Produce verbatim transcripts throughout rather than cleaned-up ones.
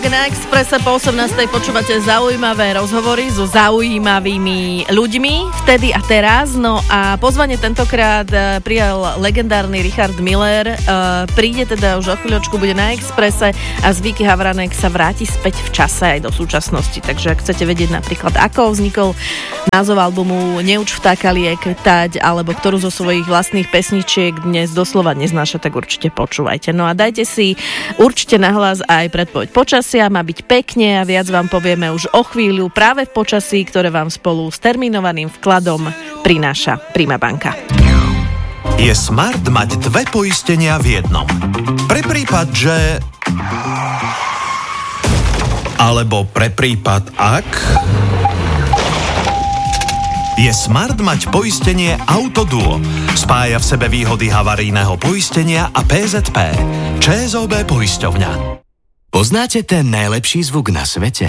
Na Expresse po osemnástej počúvate zaujímavé rozhovory so zaujímavými ľuďmi vtedy a teraz. No a pozvanie tentokrát prijal legendárny Richard Miller. Príde teda už o chvíľočku, bude na Expresse a Zvíky Havranek sa vráti späť v čase aj do súčasnosti. Takže ak chcete vedieť napríklad, ako vznikol názov albumu Neuč vtáka lietať, alebo ktorú zo svojich vlastných pesničiek dnes doslova neznáša, tak určite počúvajte. No a dajte si určite nahlas aj predpoveď počasia. Má byť pekne a viac vám povieme už o chvíľu práve v počasí, ktoré vám spolu s termínovaným vkladom prináša Prima banka. Je smart mať dve poistenia v jednom. Pre prípad, že... Alebo pre prípad, ak... Je smart mať poistenie Autoduo. Spája v sebe výhody havarijného poistenia a pé zet pé. ČSOB poisťovňa. Poznáte ten najlepší zvuk na svete?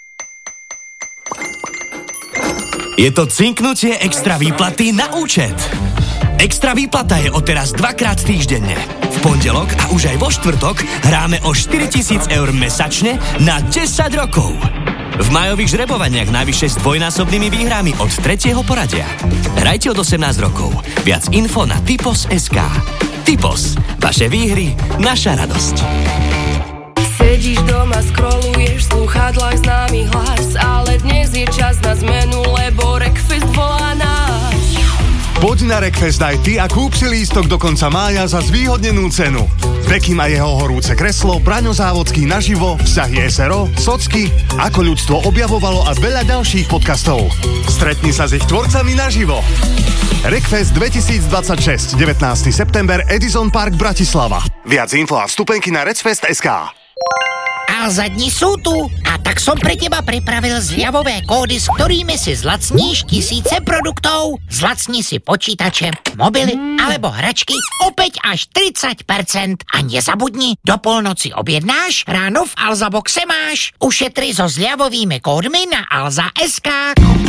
Je to cinknutie extra výplaty na účet. Extra výplata je odteraz dvakrát týždenne. V pondelok a už aj vo štvrtok hráme o štyritisíc eur mesačne na desať rokov. V majových žrebovaniach najvyššie s dvojnásobnými výhrami od tretieho poradia. Hrajte od osemnásť rokov. Viac info na typos bodka es ká. Typos. Vaše výhry, naša radosť. Sedíš doma, scrolluješ, v slúchadlách známy hlas, ale dnes je čas na zmenu, lebo Rekfest volá nás. Poď na Rekfest aj ty a kúp si lístok do konca mája za zvýhodnenú cenu. Bekim a jeho horúce kreslo, Braňo Závodský naživo, vzťahy es er o, Socky, ako ľudstvo objavovalo a veľa ďalších podcastov. Stretni sa s ich tvorcami naživo. Rekfest dvetisícdvadsaťšesť, devätnásteho september, Edison Park, Bratislava. Viac info a vstupenky na recfest bodka es ká. Alza dni sú tu a tak som pre teba pripravil zľavové kódy, s ktorými si zlacníš tisíce produktov. Zlacni si počítače, mobily alebo hračky opäť až tridsať percent. A nezabudni, do polnoci objednáš, ráno v Alza boxe máš. Ušetri so zľavovými kódmi na alza bodka es ká.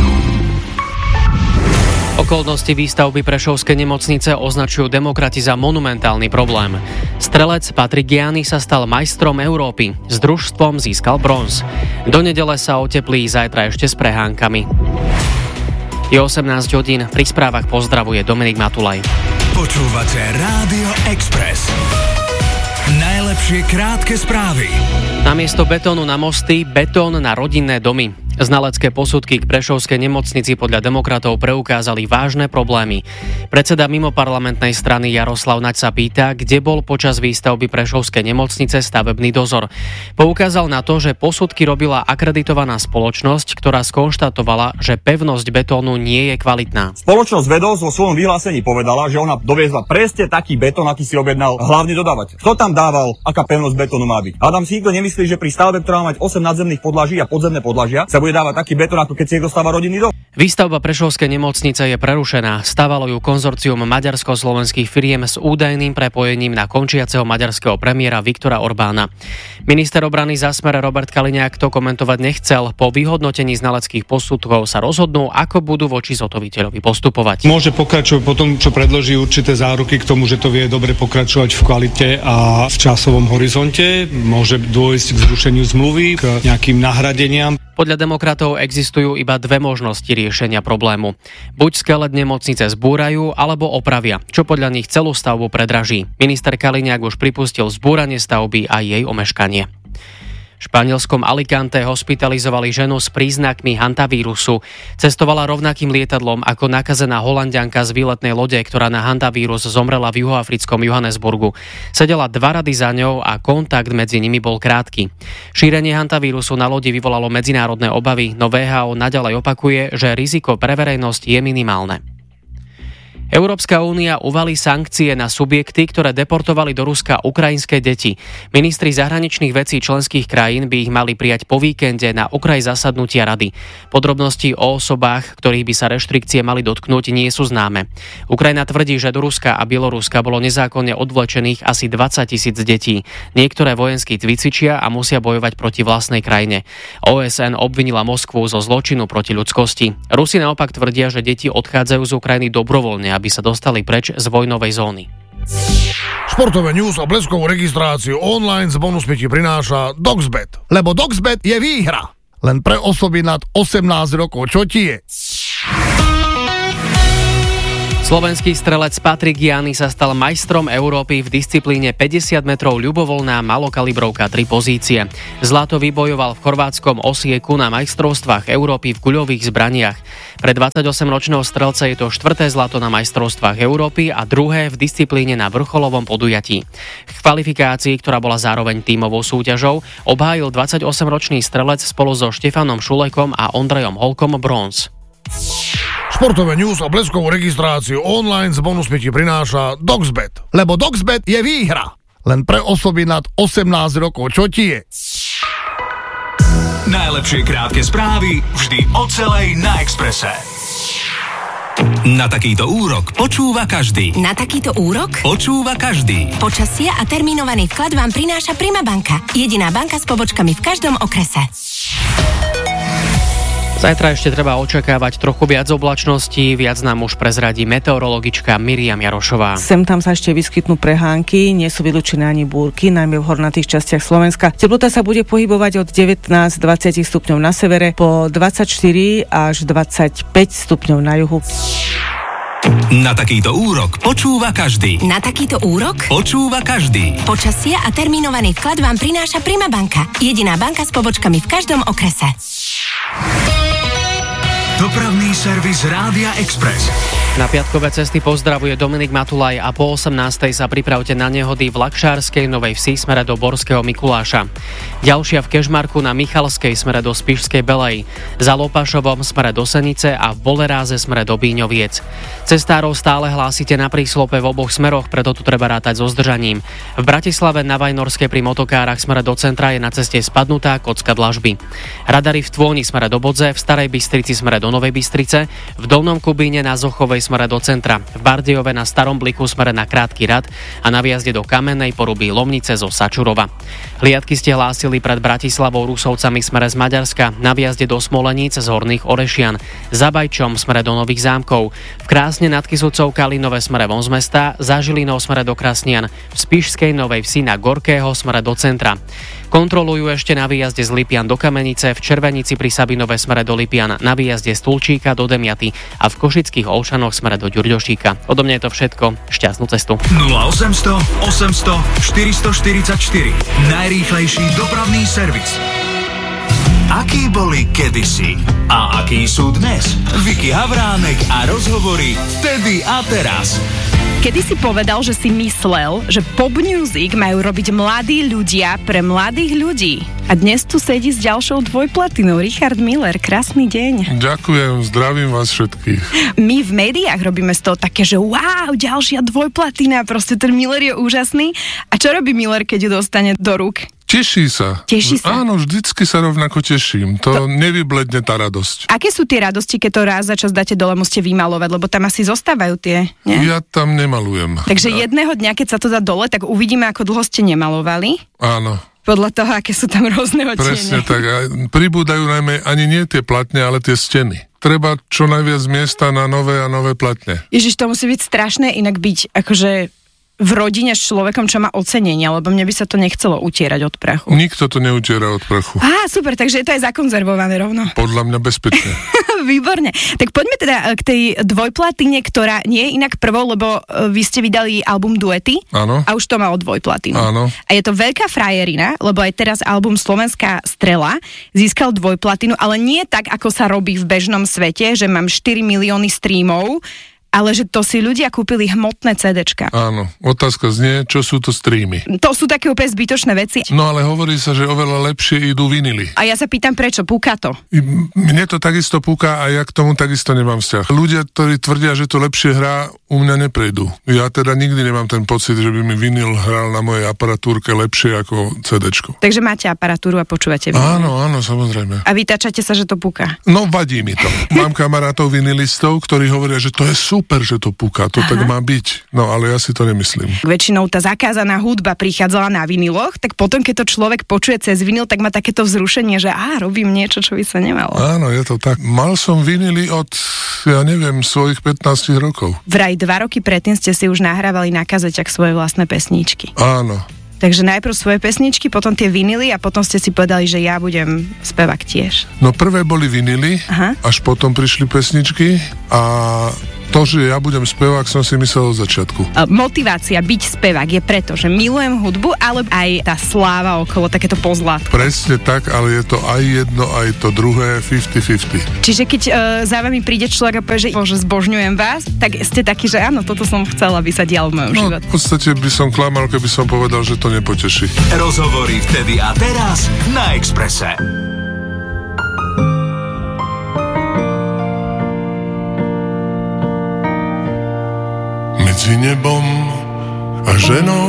Okolnosti výstavby Prešovskej nemocnice označujú demokrati za monumentálny problém. Strelec Patrik Gianni sa stal majstrom Európy. S družstvom získal bronz. Do nedele sa oteplí, zajtra ešte s prehánkami. Je osemnásť hodín, pri správach pozdravuje Dominik Matulaj. Počúvate Rádio Express. Najlepšie krátke správy. Namiesto betónu na mosty, betón na rodinné domy. Znalecké posudky k Prešovskej nemocnici podľa demokratov preukázali vážne problémy. Predseda mimoparlamentnej strany Jaroslav Naď sa pýta, kde bol počas výstavby Prešovskej nemocnice stavebný dozor. Poukázal na to, že posudky robila akreditovaná spoločnosť, ktorá skonštatovala, že pevnosť betónu nie je kvalitná. Spoločnosť Vedos vo svojom vyhlásení povedala, že ona doviezla presne taký betón, aký si objednal hlavne dodávať. Kto tam dával, aká pevnosť betónu má byť? Adam si nikto nemyslí, že pri stavbe, ktorá má mať osem nadzemných podlaží a podzemné podlažia, sa bude dávať taký betón, ako keď si niekto stáva rodinný dom. Výstavba Prešovskej nemocnice je prerušená. Stávalo ju konzorcium maďarsko-slovenských firiem s údajným prepojením na končiaceho maďarského premiéra Viktora Orbána. Minister obrany za Smer Robert Kaliňák to komentovať nechcel. Po vyhodnotení znaleckých posudkov sa rozhodnú, ako budú voči zhotoviteľovi postupovať. Môže pokračovať po tom, čo predloží určité záruky k tomu, že to vie dobre pokračovať v kvalite a v časovom horizonte. Môže dôjsť k zrušeniu zmluvy, k nejakým nahradeniam. Podľa demokratov existujú iba dve možnosti riešenia problému. Buď skelet nemocnice zbúrajú, alebo opravia, čo podľa nich celú stavbu predraží. Minister Kaliňák už pripustil zbúranie stavby a jej omeškanie. V španielskom Alicante hospitalizovali ženu s príznakmi hantavírusu. Cestovala rovnakým lietadlom ako nakazená Holanďanka z výletnej lode, ktorá na hantavírus zomrela v juhoafrickom Johannesburgu. Sedela dva rady za ňou a kontakt medzi nimi bol krátky. Šírenie hantavírusu na lodi vyvolalo medzinárodné obavy, no vé há ó naďalej opakuje, že riziko pre verejnosť je minimálne. Európska únia uvalí sankcie na subjekty, ktoré deportovali do Ruska ukrajinské deti. Ministri zahraničných vecí členských krajín by ich mali prijať po víkende na okraj zasadnutia rady. Podrobnosti o osobách, ktorých by sa reštrikcie mali dotknúť, nie sú známe. Ukrajina tvrdí, že do Ruska a Bieloruska bolo nezákonne odvlečených asi dvadsať tisíc detí. Niektoré vojensky vycvičia a musia bojovať proti vlastnej krajine. ó es en obvinila Moskvu zo zločinu proti ľudskosti. Rusi naopak tvrdia, že deti odchádzajú z Ukrajiny dobrovoľne, aby sa dostali preč z vojnovej zóny. Športové news a bleskovú registráciu online s bonusmi ti prináša Doxbet. Lebo Doxbet je výhra. Len pre osoby nad osemnásť rokov. Čo ti je? Slovenský strelec Patrik Jány sa stal majstrom Európy v disciplíne päťdesiat metrov ľubovoľná malokalibrovka tri pozície. Zlato vybojoval v chorvátskom Osieku na majstrovstvách Európy v guľových zbraniach. Pre dvadsaťosemročného strelca je to štvrté zlato na majstrovstvách Európy a druhé v disciplíne na vrcholovom podujatí. V kvalifikácii, ktorá bola zároveň tímovou súťažou, obhájil dvadsaťosemročný strelec spolu so Štefanom Šulekom a Ondrejom Holkom bronz. Športové news a bleskovú registráciu online s bonusmi ti prináša Doxbet. Lebo Doxbet je výhra. Len pre osoby nad osemnásť rokov. Čo ti je? Najlepšie krátke správy vždy o celej na Expresse. Na takýto úrok počúva každý. Na takýto úrok Počúva každý. počasie a termínovaný vklad vám prináša Prima banka. Jediná banka s pobočkami v každom okrese. Zajtra ešte treba očakávať trochu viac oblačností, viac nám už prezradí meteorologička Miriam Jarošová. Sem tam sa ešte vyskytnú prehánky, nie sú vylúčené ani búrky, najmä v hornatých častiach Slovenska. Teplota sa bude pohybovať od devätnásť dvadsať stupňov na severe po dvadsaťštyri až dvadsaťpäť stupňov na juhu. Na takýto úrok počúva každý. Na takýto úrok Počúva každý. počasie a termínovaný vklad vám prináša Prima banka. Jediná banka s pobočkami v každom okrese. Dopravný servis Rádia Express. Na piatkové cesty pozdravuje Dominik Matulaj a po osemnástej sa pripravte na nehody v Lakšárskej Novej Vsi smere do Borského Mikuláša. Ďalšia v Kežmarku na Michalskej smere do Spišskej Belej, za Lopašovom smere do Senice a v Boleráze smere do Bíňoviec. Cestárov stále hlásite na príslope v oboch smeroch, preto tu treba rátať so zdržaním. V Bratislave na Vajnorskej pri motokárach smere do centra je na ceste spadnutá kocka dlažby. Radary v Tvôni smere do Bodze, v Starej Bystrici smere do Novej Bystrice, v Dolnom Kubíne na Zochovej smere do centra, v Bardejove na Starom Bliku smere na Krátky rad a na výjazde do Kamennej Poruby Lomnice zo Sačurova. Hliadky ste hlásili pred Bratislavou Rusovcami smere z Maďarska, na výjazde do Smoleníc z Horných Orešian, za Bajčom smere do Nových Zámkov, v Krásne nad Kysucou Kalinove smere von z mesta, za Žilinou smere do Krasnian, v Spišskej Novej Vsi na Gorkého smere do centra. Kontrolujú ešte na výjazde z Lipian do Kamenice, v Červenici pri Sabinove smere do Lipian, na výjazde z Tulčíka do Demiaty a v Košických Olšanoch smere do Ďurďošíka. Odo mňa je to všetko. Šťastnú cestu. nula osemsto osemsto štyristoštyridsaťštyri. Najrýchlejší dopravný servis. Akí boli kedysi a akí sú dnes? Vicky Havránek a rozhovory vtedy a teraz. Kedy si povedal, že si myslel, že pop music majú robiť mladí ľudia pre mladých ľudí. A dnes tu sedí s ďalšou dvojplatinou Richard Miller. Krásny deň. Ďakujem, zdravím vás všetkých. My v médiách robíme z toho také, že wow, ďalšia dvojplatina, proste ten Miller je úžasný. A čo robí Miller, keď ju dostane do rúk? Teší sa. Teší sa. Áno, vždycky sa rovnako teším. To, to nevybledne tá radosť. Aké sú tie radosti, keď to raz za čas dáte dole, musíte vymalovať, lebo tam asi zostávajú tie, nie? Ja tam nemalujem. Takže ja... jedného dňa, keď sa to dá dole, tak uvidíme, ako dlho ste nemalovali. Áno. Podľa toho, aké sú tam rôzne odtiene. Presne tak. A pribúdajú najmä ani nie tie platne, ale tie steny. Treba čo najviac miesta na nové a nové platne. Ježiš, to musí byť strašné inak byť akože v rodine s človekom, čo má ocenenie, lebo mne by sa to nechcelo utierať od prachu. Nikto to neutiera od prachu. Á, super, takže je to aj zakonzervované rovno. Podľa mňa bezpečne. Výborne. Tak poďme teda k tej dvojplatine, ktorá nie je inak prvou, lebo vy ste vydali album Duety. Áno. A už to malo dvojplatinu. Áno. A je to veľká frajerina, lebo aj teraz album Slovenská strela získal dvojplatinu, ale nie tak, ako sa robí v bežnom svete, že mám štyri milióny streamov, ale že to si ľudia kúpili hmotné cédečka. Áno, otázka znie, čo sú to streamy. To sú také úplne zbytočné veci. No ale hovorí sa, že oveľa lepšie idú vinily. A ja sa pýtam, prečo? Púka to? Mne to takisto púka a ja k tomu takisto nemám vzťah. Ľudia, ktorí tvrdia, že to lepšie hrá, u mňa neprejdú. Ja teda nikdy nemám ten pocit, že by mi vinyl hral na mojej aparatúrke lepšie ako cédečko. Takže máte aparatúru a počúvate vinyl. Áno, áno, samozrejme. A vytáčate sa, že to púka? No vadí mi to. Mám kamarátov vinylistov, ktorí hovoria, že to je super. super, že to púka, to Aha. tak má byť. No ale ja si to nemyslím. Väčšinou tá zakázaná hudba prichádzala na viniloch, tak potom, keď to človek počuje cez vinil, tak má takéto vzrušenie, že á, robím niečo, čo by sa nemalo. Áno, je to tak. Mal som vinily od, ja neviem, svojich pätnásť rokov. Vraj dva roky predtým ste si už nahrávali na kazeťach svoje vlastné pesničky. Áno. Takže najprv svoje pesničky, potom tie vinily a potom ste si povedali, že ja budem spevák tiež. No prvé boli vinily, Aha. až potom prišli pesničky a to, že ja budem spevák, som si myslel od začiatku. Motivácia byť spevák je preto, že milujem hudbu, ale aj tá sláva okolo, takéto pozlátko. Presne tak, ale je to aj jedno, aj to druhé, päťdesiat päťdesiat. Čiže keď uh, za vami príde človek a povie, že bože, zbožňujem vás, tak ste takí, že áno, toto som chcela, aby sa dialo v mojom no, živote. V podstate by som klamal, keby som povedal, že to nepoteší. Rozhovory vtedy a teraz na Expresse. Medzi nebom a ženou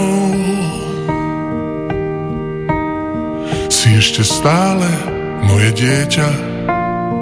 si ešte stále moje dieťa.